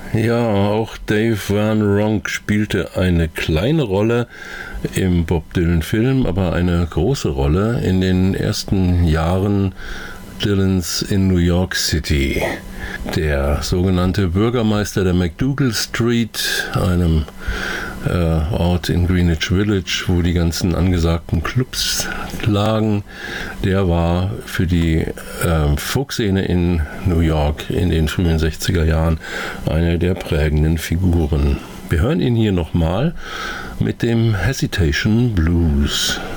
Ja, auch Dave Van Ronk spielte eine kleine Rolle im Bob Dylan-Film, aber eine große Rolle in den ersten Jahren Dylans in New York City. Der sogenannte Bürgermeister der MacDougal Street, einem Ort in Greenwich Village, wo die ganzen angesagten Clubs lagen, der war für die Folkszene in New York in den frühen 60er Jahren eine der prägenden Figuren. Wir hören ihn hier nochmal mit dem Hesitation Blues.